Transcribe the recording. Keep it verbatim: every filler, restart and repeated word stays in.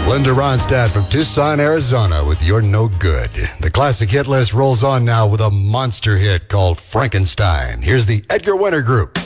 Linda Ronstadt from Tucson, Arizona with You're No Good. The classic hit list rolls on now with a monster hit called Frankenstein. Here's the Edgar Winter Group.